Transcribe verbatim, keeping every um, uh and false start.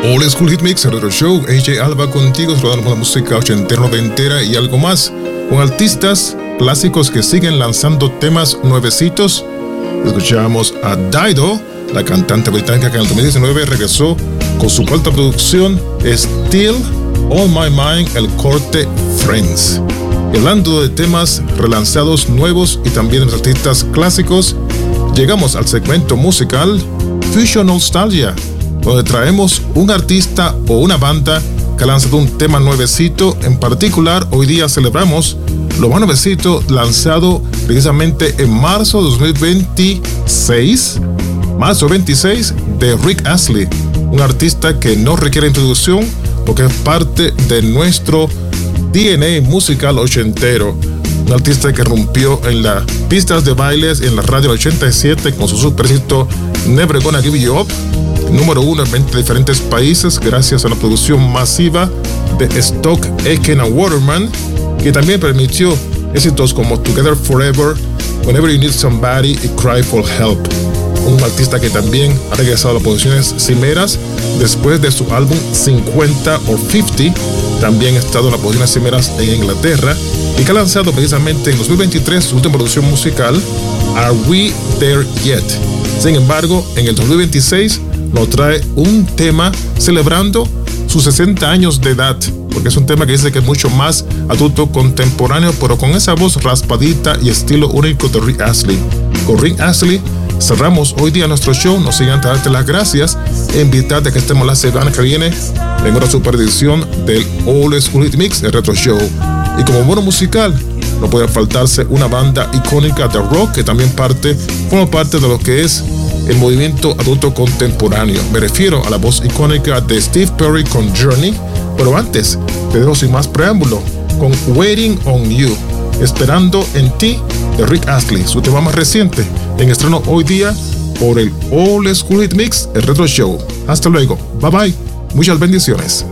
Old School Hit Mix, el Retro Show. A J Alba contigo, rodando la música ochentera, noventera y algo más, con artistas clásicos que siguen lanzando temas nuevecitos. Escuchamos a Dido, la cantante británica que en el dos mil diecinueve regresó con su cuarta producción, Still On My Mind, el corte Friends. Y hablando de temas relanzados nuevos y también de los artistas clásicos, llegamos al segmento musical Fusion Nostalgia, donde traemos un artista o una banda que ha lanzado un tema nuevecito. En particular, hoy día celebramos lo más nuevecito lanzado precisamente en marzo de dos mil veintiséis, marzo veintiséis, de Rick Astley, un artista que no requiere introducción porque es parte de nuestro D N A musical ochentero. Un artista que rompió en las pistas de bailes en la radio ochenta y siete con su superhito Never Gonna Give You Up, número uno en veinte diferentes países gracias a la producción masiva de Stock, Aitken and Waterman, que también permitió éxitos como Together Forever, Whenever You Need Somebody y Cry for Help. Un artista que también ha regresado a las posiciones cimeras después de su álbum cincuenta o cincuenta. También ha estado en las posiciones cimeras en Inglaterra y que ha lanzado precisamente en dos mil veintitrés su última producción musical, Are We There Yet? Sin embargo, en el dos mil veintiséis nos trae un tema celebrando sus sesenta años de edad, porque es un tema que dice que es mucho más adulto contemporáneo, pero con esa voz raspadita y estilo único de Rick Astley. Con Rick Astley cerramos hoy día nuestro show. No sigan antes de darte las gracias e invitarte a que estemos la semana que viene en una super edición del Old School Hit Mix, el Retro Show. Y como bono musical, no puede faltarse una banda icónica de rock que también parte, forma parte de lo que es el movimiento adulto contemporáneo. Me refiero a la voz icónica de Steve Perry con Journey. Pero antes, te dejo sin más preámbulo con Waiting on You, Esperando en ti, de Rick Astley, su tema más reciente, en estreno hoy día por el Old School Hit Mix, el Retro Show. Hasta luego, bye bye, muchas bendiciones.